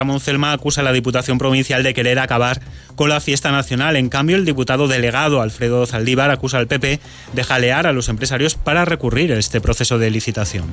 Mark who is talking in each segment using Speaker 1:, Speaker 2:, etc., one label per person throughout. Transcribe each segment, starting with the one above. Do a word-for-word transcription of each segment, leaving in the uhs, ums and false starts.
Speaker 1: Ramón Celma acusa a la Diputación Provincial de querer acabar con la fiesta nacional. En cambio, el diputado delegado Alfredo Zaldívar acusa al P P de jalear a los empresarios para recurrir a este proceso de licitación.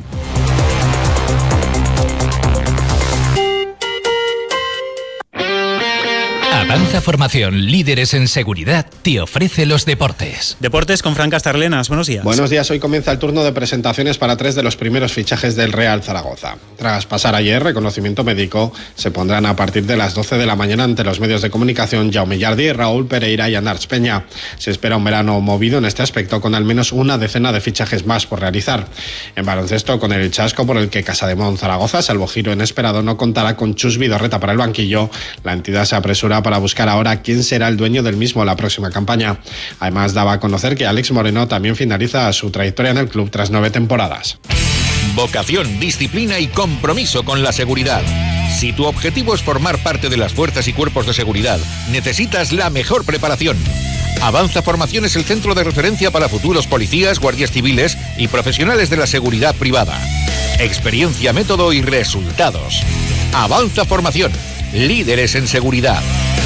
Speaker 2: Avanza Formación, líderes en seguridad, te ofrece los deportes.
Speaker 1: Deportes con Fran Castarlenas, buenos días.
Speaker 3: Buenos días, hoy comienza el turno de presentaciones para tres de los primeros fichajes del Real Zaragoza. Tras pasar ayer reconocimiento médico, se pondrán a partir de las doce de la mañana ante los medios de comunicación Jaume Jardí, Raúl Pereira y Anarch Peña. Se espera un verano movido en este aspecto, con al menos una decena de fichajes más por realizar. En baloncesto, con el chasco por el que Casademont Zaragoza, salvo giro inesperado, no contará con Chus Vidorreta para el banquillo, la entidad se apresura para buscar ahora quién será el dueño del mismo la próxima campaña. Además, daba a conocer que Alex Moreno también finaliza su trayectoria en el club tras nueve temporadas.
Speaker 4: Vocación, disciplina y compromiso con la seguridad. Si tu objetivo es formar parte de las fuerzas y cuerpos de seguridad, necesitas la mejor preparación. Avanza Formación es el centro de referencia para futuros policías, guardias civiles y profesionales de la seguridad privada. Experiencia, método y resultados. Avanza Formación, líderes en seguridad.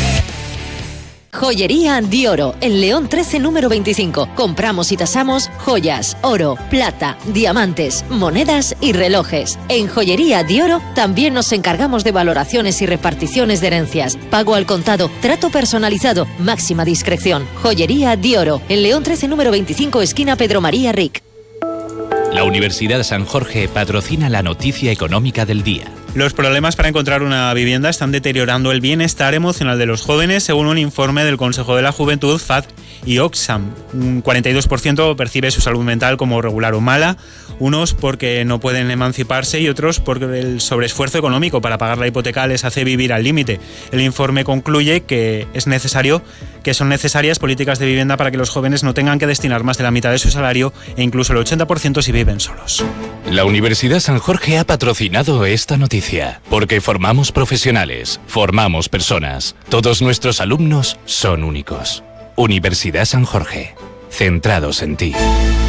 Speaker 5: Joyería Dioro, en León trece número veinticinco. Compramos y tasamos joyas, oro, plata, diamantes, monedas y relojes. En Joyería Dioro también nos encargamos de valoraciones y reparticiones de herencias. Pago al contado, trato personalizado, máxima discreción. Joyería Dioro, en León trece número veinticinco, esquina Pedro María Ric.
Speaker 2: La Universidad San Jorge patrocina la noticia económica del día.
Speaker 1: Los problemas para encontrar una vivienda están deteriorando el bienestar emocional de los jóvenes, según un informe del Consejo de la Juventud, F A D y Oxfam. Un cuarenta y dos por ciento percibe su salud mental como regular o mala, unos porque no pueden emanciparse y otros porque el sobreesfuerzo económico para pagar la hipoteca les hace vivir al límite. El informe concluye que es necesario, que son necesarias políticas de vivienda para que los jóvenes no tengan que destinar más de la mitad de su salario e incluso el ochenta por ciento si viven solos.
Speaker 2: La Universidad San Jorge ha patrocinado esta noticia, porque formamos profesionales, formamos personas. Todos nuestros alumnos son únicos. Universidad San Jorge, centrados en ti.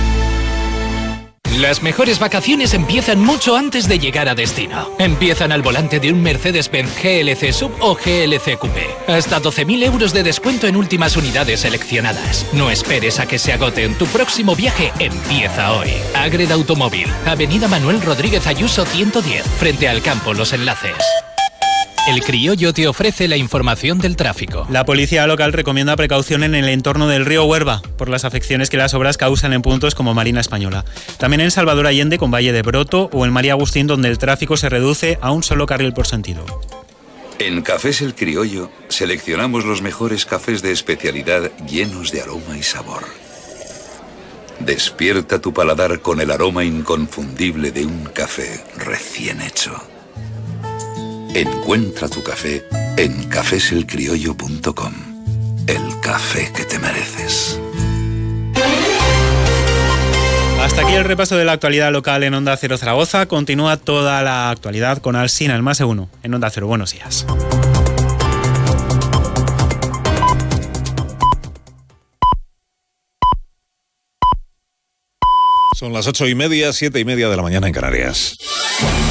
Speaker 2: Las mejores vacaciones empiezan mucho antes de llegar a destino. Empiezan al volante de un Mercedes-Benz G L C Sub o G L C Coupé. Hasta doce mil euros de descuento en últimas unidades seleccionadas. No esperes a que se agoten. Tu próximo viaje empieza hoy. Agreda Automóvil, Avenida Manuel Rodríguez Ayuso ciento diez, frente al campo Los Enlaces. El Criollo te ofrece la información del tráfico.
Speaker 1: La policía local recomienda precaución en el entorno del río Huerva por las afecciones que las obras causan en puntos como Marina Española. También en Salvador Allende con Valle de Broto o en María Agustín, donde el tráfico se reduce a un solo carril por sentido.
Speaker 6: En Cafés El Criollo seleccionamos los mejores cafés de especialidad llenos de aroma y sabor. Despierta tu paladar con el aroma inconfundible de un café recién hecho. Encuentra tu café en cafés el criollo punto com. El café que te mereces.
Speaker 1: Hasta aquí el repaso de la actualidad local en Onda Cero Zaragoza. Continúa toda la actualidad con Alsina, el más de uno, en Onda Cero. Buenos días.
Speaker 7: Son las ocho y media, siete y media de la mañana en Canarias.